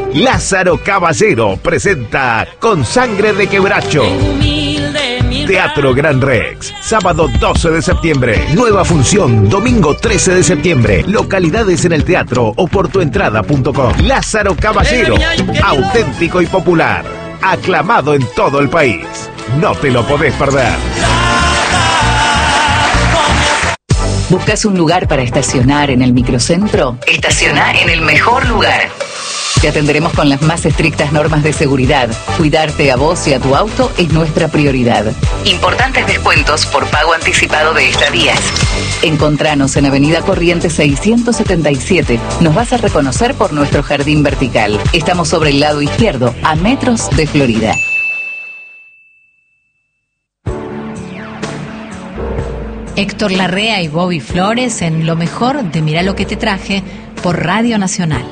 Lázaro Caballero presenta Con Sangre de Quebracho. Teatro Gran Rex, sábado 12 de septiembre. Nueva función, domingo 13 de septiembre. Localidades en el teatro o por tuentrada.com. Lázaro Caballero, auténtico y popular. Aclamado en todo el país. No te lo podés perder. ¿Buscas un lugar para estacionar en el microcentro? Estaciona en el mejor lugar. Te atenderemos con las más estrictas normas de seguridad. Cuidarte a vos y a tu auto es nuestra prioridad. Importantes descuentos por pago anticipado de estadías. Encontranos en Avenida Corrientes 677. Nos vas a reconocer por nuestro jardín vertical. Estamos sobre el lado izquierdo, a metros de Florida. Héctor Larrea y Bobby Flores en Lo Mejor de Mirá lo que te traje por Radio Nacional.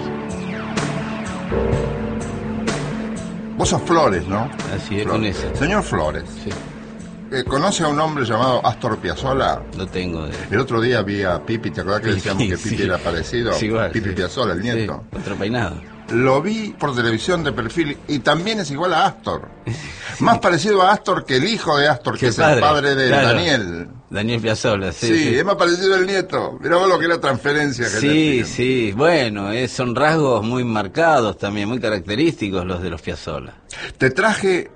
Vos sos Flores, ¿no? Así es, con eso. Señor Flores, Sí, ¿conoce a un hombre llamado Astor Piazzolla? lo tengo. El otro día vi a Pipi, ¿te acordás que decíamos que Pipi Sí. era parecido? Sí, igual, Pipi sí. Piazzolla, el nieto. Sí, otro peinado. Lo vi por televisión de perfil y también es igual a Astor. Más parecido a Astor que el hijo de Astor, que es el padre de claro. Daniel. Daniel Piazzolla, sí. Sí, es más parecido al nieto. Mirá vos lo que era transferencia que Sí, le sí, bueno, son rasgos muy marcados también, muy característicos los de los Piazzolla. Te traje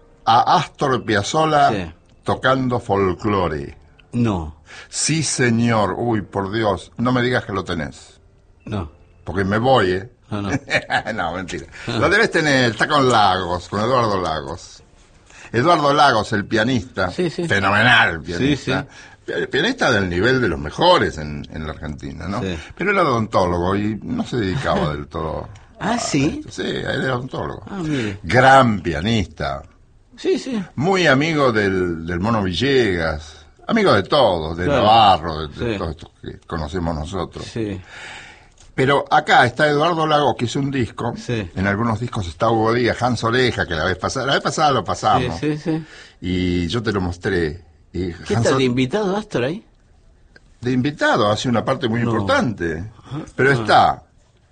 a Astor Piazzolla Sí. tocando folclore. No, Sí, señor. Uy, por Dios, no me digas que lo tenés. no, Porque me voy, ¿eh? no, no. No, mentira. Lo debes tener, está con Lagos, con Eduardo Lagos. Eduardo Lagos, el pianista. Sí, sí. Fenomenal pianista. Sí, Pianista del nivel de los mejores en la Argentina, ¿no? Sí. Pero era odontólogo y no se dedicaba del todo. Ah, ¿sí? Sí, él era odontólogo. Ah, mire. Gran pianista. Sí, sí. Muy amigo del Mono Villegas. Amigo de todos, de Claro. Navarro, de Sí. todos estos que conocemos nosotros. Sí, Pero acá está Eduardo Lagos, que hizo un disco. Sí. En algunos discos está Hugo Díaz, Hans Oreja, que la vez pasada lo pasamos. sí, sí. Y yo te lo mostré. Y ¿Qué Hans está de invitado Astor ahí? de invitado, hace una parte muy No. importante. Pero está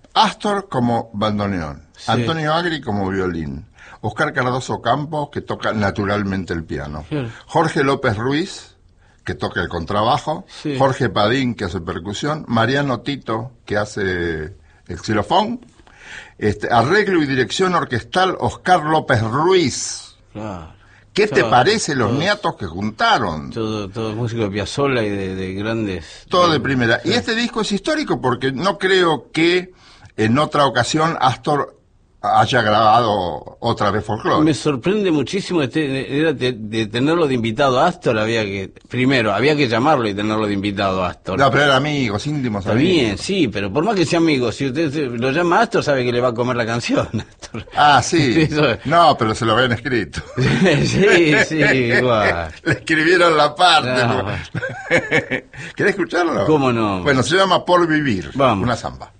Astor como bandoneón, Sí. Antonio Agri como violín, Oscar Cardoso Campos, que toca naturalmente el piano, Claro. Jorge López Ruiz, que toca el contrabajo, Sí. Jorge Padín, que hace percusión, Mariano Tito, que hace el xilofón, arreglo y dirección orquestal, Oscar López Ruiz. Claro. ¿Qué te Claro, parece los todo. niatos que juntaron? Todo músico de Piazzolla y de grandes... Todo de primera. Y este disco es histórico porque no creo que en otra ocasión Astor haya grabado otra vez folclore. Me sorprende muchísimo de tenerlo de invitado a Astor. Había que llamarlo y tenerlo de invitado a Astor. No, pero eran amigos, íntimos Está amigos. bien, sí, pero por más que sea amigo, si usted lo llama a Astor, sabe que le va a comer la canción. Astor. Ah, sí. Eso- No, pero se lo habían escrito. Sí, sí, igual. Le escribieron la parte. No. ¿Querés escucharlo? ¿Cómo no? Bueno, se llama Por Vivir. Vamos. Una samba.